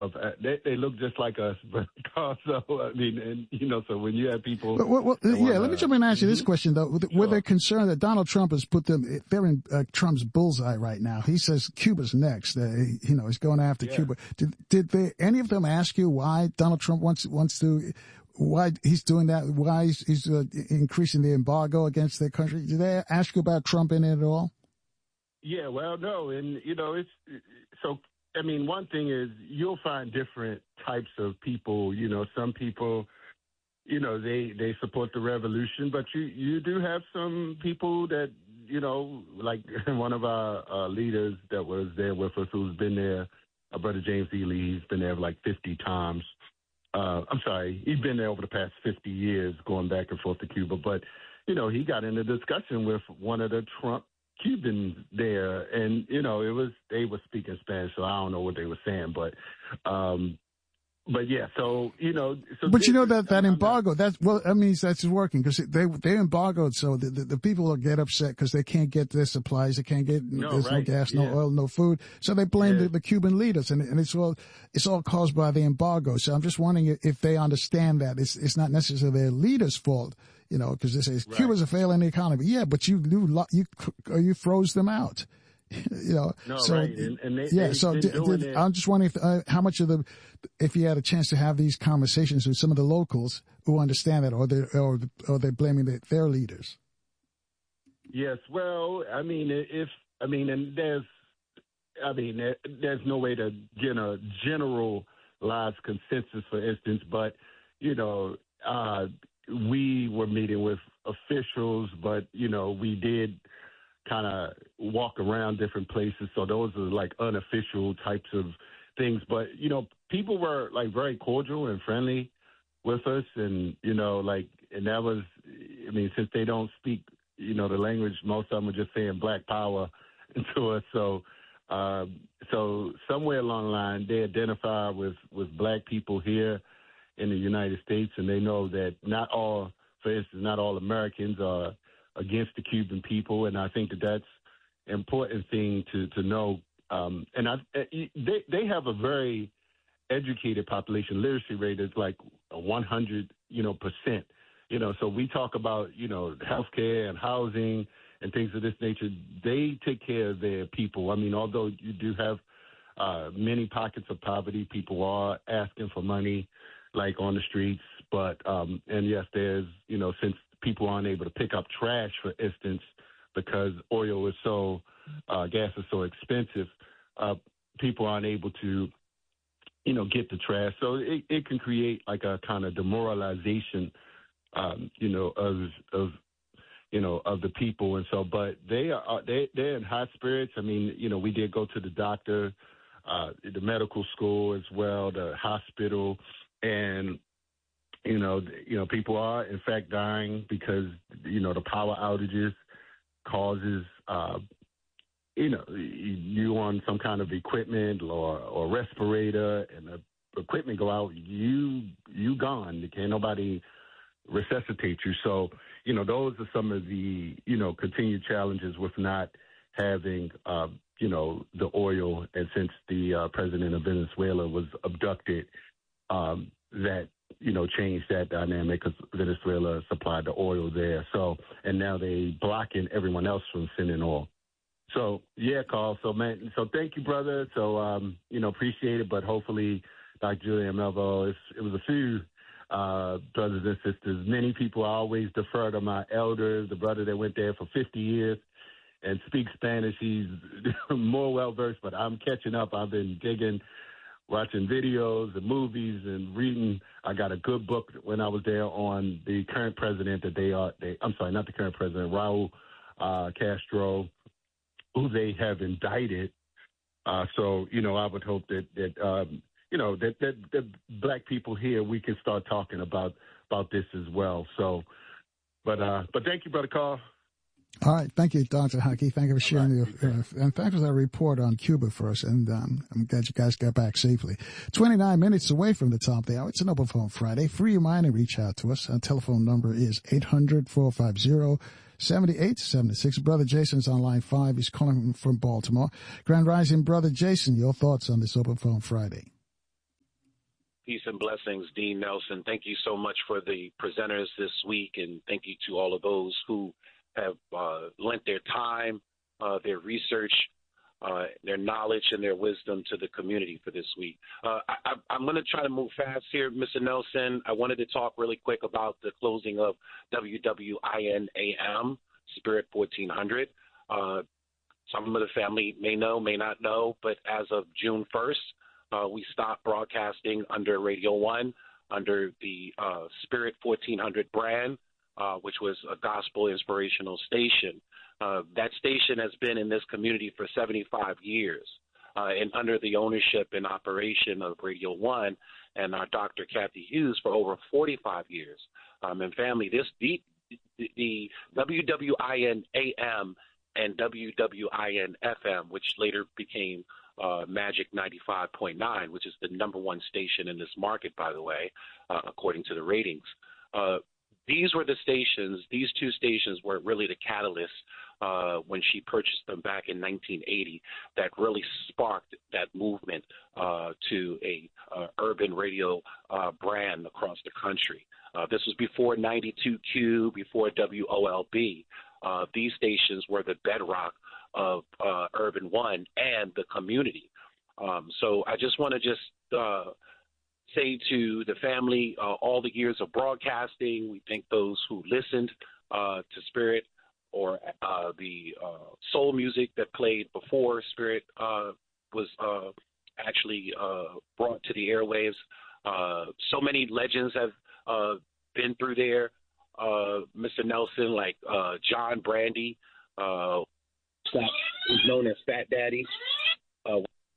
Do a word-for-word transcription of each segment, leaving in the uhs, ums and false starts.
of uh, they, they look just like us, but also, I mean, and you know, so when you have people, well, well, yeah, wanna, let me jump in and ask you this question though. Were sure. they concerned that Donald Trump has put them? They're in uh, Trump's bullseye right now. He says Cuba's next. Uh, you know, he's going after yeah. Cuba. Did did they, any of them ask you why Donald Trump wants wants to? Why he's doing that? Why he's, he's uh, increasing the embargo against their country? Did they ask you about Trump in it at all? Yeah, well, no, and you know, it's so. I mean, one thing is you'll find different types of people. You know, some people, you know, they, they support the revolution, but you, you do have some people that, you know, like one of our uh, leaders that was there with us who's been there, our brother James Ely, he's been there like fifty times. Uh, I'm sorry, he's been there over the past fifty years going back and forth to Cuba. But, you know, he got in a discussion with one of the Trump Cubans there, and you know, it was they were speaking Spanish, so I don't know what they were saying, but, um, but yeah, so you know, so but you know that that embargo, that's well, that means that's working because they they embargoed, so the, the the people will get upset because they can't get their supplies, they can't get no, there's right. no gas, yeah. no oil, no food, so they blame yeah. the, the Cuban leaders, and and it's all it's all caused by the embargo. So I'm just wondering if they understand that it's it's not necessarily their leaders' fault. You know, because they say right. Cuba's a failing economy. Yeah, but you you you you froze them out. You know, no, so right. and, and they, yeah. So did, did, I'm just wondering if, uh, how much of the, if you had a chance to have these conversations with some of the locals who understand that, or they or or they're blaming the, their leaders. Yes, well, I mean, if I mean, and there's, I mean, there, there's no way to get a generalized consensus, for instance, but you know. Uh, We were meeting with officials, but, you know, we did kind of walk around different places. So those are like unofficial types of things. But, you know, people were like very cordial and friendly with us. And, you know, like, and that was, I mean, since they don't speak, you know, the language, most of them are just saying black power to us. So, uh, so somewhere along the line, they identify with, with black people here in the United States, and they know that not all, for instance, not all Americans are against the Cuban people, and I think that that's an important thing to to know. Um, and I, they they have a very educated population. Literacy rate is like one hundred, you know, percent. You know, so we talk about, you know, healthcare and housing and things of this nature. They take care of their people. I mean, although you do have uh, many pockets of poverty, people are asking for money, like on the streets, but, um, and yes, there's, you know, since people aren't able to pick up trash, for instance, because oil is so, uh, gas is so expensive, uh, people aren't able to, you know, get the trash. So it, it can create like a kind of demoralization, um, you know, of, of, you know, of the people. And so, but they are, they, they're in high spirits. I mean, you know, we did go to the doctor, uh, the medical school as well, the hospital. And, you know, you know, people are, in fact, dying because, you know, the power outages causes, uh, you know, you on some kind of equipment or, or respirator and the equipment go out, you you gone. Can't nobody resuscitate you. So, you know, those are some of the, you know, continued challenges with not having, uh, you know, the oil. And since the uh, president of Venezuela was abducted, Um, that, you know, changed that dynamic because Venezuela supplied the oil there. So, and now they blocking everyone else from sending oil. So, yeah, Carl. So, man, so thank you, brother. So, um, you know, appreciate it. But hopefully, Doctor Julian Melville, it's, it was a few uh, brothers and sisters. Many people, I always defer to my elders, the brother that went there for fifty years and speaks Spanish. He's more well-versed, but I'm catching up. I've been digging, watching videos and movies and reading. I got a good book when I was there on the current president that they are, they, I'm sorry, not the current president, Raul uh, Castro, who they have indicted. Uh, so, you know, I would hope that, that um, you know, that, that, that black people here, we can start talking about, about this as well. So, but, uh, but thank you, Brother Carl. All right. Thank you, Doctor Haki. Thank you for sharing your, uh, and thanks for that report on Cuba for us. And um, I'm glad you guys got back safely. twenty-nine minutes away from the top of the hour. It's an Open Phone Friday. Free your mind and reach out to us. Our telephone number is eight hundred, four five zero, seven eight seven six. Brother Jason's on line five. He's calling from Baltimore. Grand Rising, Brother Jason, your thoughts on this Open Phone Friday? Peace and blessings, Dean Nelson. Thank you so much for the presenters this week, and thank you to all of those who have uh, lent their time, uh, their research, uh, their knowledge, and their wisdom to the community for this week. Uh, I, I, I'm going to try to move fast here, Mister Nelson. I wanted to talk really quick about the closing of W W I N A M, Spirit fourteen hundred. Uh, some of the family may know, may not know, but as of June first, uh, we stopped broadcasting under Radio One, under the uh, Spirit fourteen hundred brand, uh, which was a gospel inspirational station. Uh, that station has been in this community for seventy-five years, uh, and under the ownership and operation of Radio One and our Doctor Kathy Hughes for over forty-five years. Um, and family, this the, the W W I N A M and W W I N F M, which later became uh, Magic ninety-five point nine, which is the number one station in this market, by the way, uh, according to the ratings. Uh, these were the stations, these two stations were really the catalyst uh, when she purchased them back in nineteen eighty that really sparked that movement uh, to a uh, urban radio uh, brand across the country. Uh, this was before ninety-two Q, before W O L B. Uh, these stations were the bedrock of uh, Urban One and the community. Um, so I just want to just uh, say to the family, uh, all the years of broadcasting, we thank those who listened uh, to Spirit or uh, the uh, soul music that played before Spirit uh, was uh, actually uh, brought to the airwaves. Uh, so many legends have uh, been through there. Uh, Mister Nelson, like uh, John Brandy, uh, who's known as Fat Daddy, uh,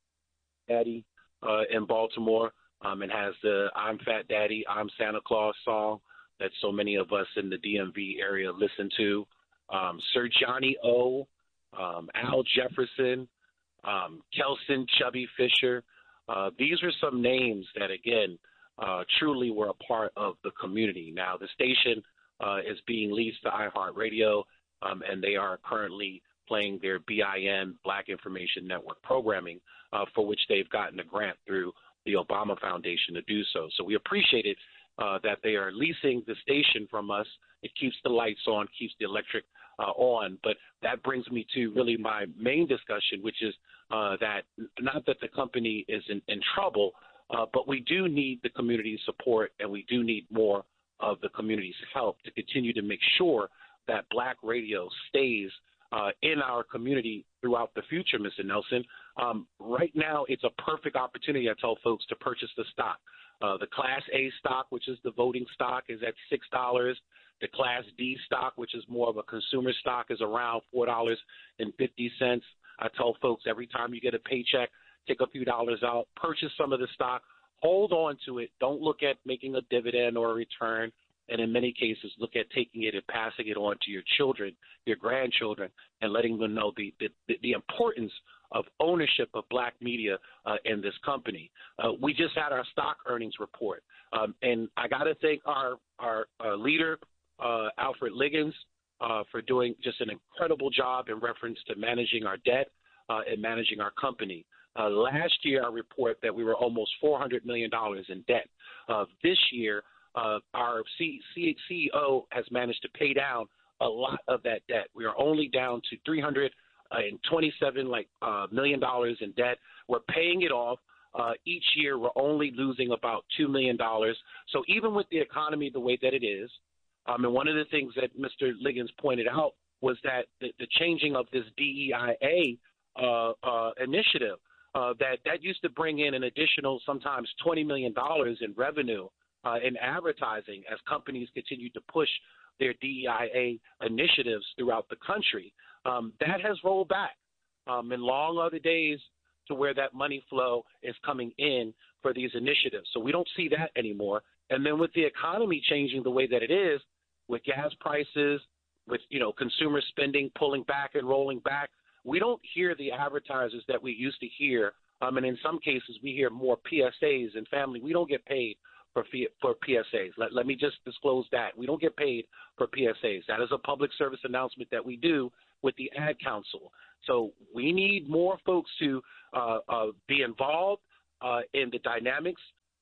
Daddy uh, in Baltimore, um, and has the I'm Fat Daddy, I'm Santa Claus song that so many of us in the D M V area listen to. Um, Sir Johnny O, um, Al Jefferson, um, Kelson Chubby Fisher. Uh, these are some names that, again, uh, truly were a part of the community. Now, the station Uh, is being leased to iHeartRadio, um, and they are currently playing their B I N, Black Information Network programming, uh, for which they've gotten a grant through the Obama Foundation to do so. So we appreciate it uh, that they are leasing the station from us. It keeps the lights on, keeps the electric uh, on. But that brings me to really my main discussion, which is uh, that not that the company is in, in trouble, uh, but we do need the community's support, and we do need more of the community's help to continue to make sure that Black radio stays uh, in our community throughout the future, Mister Nelson. Um, right now, it's a perfect opportunity, I tell folks, to purchase the stock. Uh, the Class A stock, which is the voting stock, is at six dollars. The Class D stock, which is more of a consumer stock, is around four dollars and fifty cents. I tell folks every time you get a paycheck, take a few dollars out, purchase some of the stock, hold on to it. Don't look at making a dividend or a return. And in many cases, look at taking it and passing it on to your children, your grandchildren, and letting them know the, the, the importance of ownership of Black media uh, in this company. Uh, we just had our stock earnings report. Um, and I got to thank our, our uh, leader, uh, Alfred Liggins, uh, for doing just an incredible job in reference to managing our debt uh, and managing our company. Uh, last year, I report that we were almost four hundred million dollars in debt. Uh, this year, uh, our C- C- CEO has managed to pay down a lot of that debt. We are only down to three hundred twenty-seven like uh, million dollars in debt. We're paying it off. Uh, each year, we're only losing about two million dollars. So even with the economy the way that it is, um, and one of the things that Mister Liggins pointed out was that the, the changing of this D E I A uh, uh, initiative, Uh, that, that used to bring in an additional sometimes twenty million dollars in revenue uh, in advertising as companies continue to push their D E I A initiatives throughout the country. Um, that has rolled back. Um, and long are the days to where that money flow is coming in for these initiatives. So we don't see that anymore. And then with the economy changing the way that it is, with gas prices, with, you know, consumer spending pulling back and rolling back, we don't hear the advertisers that we used to hear, um, and in some cases we hear more P S As. And family, we don't get paid for for P S As. Let, let me just disclose that. We don't get paid for P S As. That is a public service announcement that we do with the Ad Council. So we need more folks to uh, uh, be involved uh, in the dynamics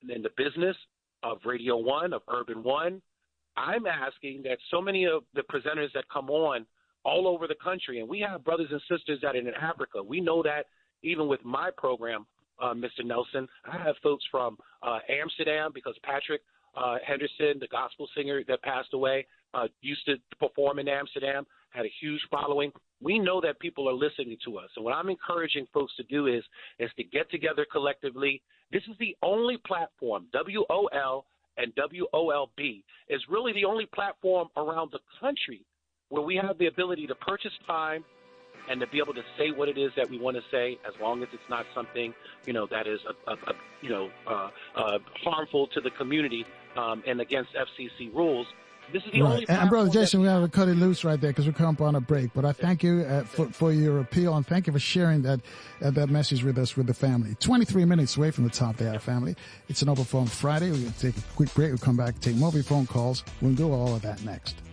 in the business of Radio One, of Urban One. I'm asking that so many of the presenters that come on all over the country, and we have brothers and sisters that are in Africa. We know that even with my program, uh, Mister Nelson, I have folks from uh, Amsterdam because Patrick uh, Henderson, the gospel singer that passed away, uh, used to perform in Amsterdam, had a huge following. We know that people are listening to us. And what I'm encouraging folks to do is, is to get together collectively. This is the only platform, W O L and W O L B, is really the only platform around the country where we have the ability to purchase time and to be able to say what it is that we want to say, as long as it's not something, you know, that is, a, a, a, you know, uh, uh, harmful to the community um, and against F C C rules. This is the right. only and Brother Jason, we have have to cut it loose right there because we're coming up on a break. But I thank you uh, for, for your appeal, and thank you for sharing that uh, that message with us, with the family. twenty-three minutes away from the top of the hour, family. It's an Open Phone Friday. We're going to take a quick break. We'll come back and take more of your phone calls. We'll do all of that next.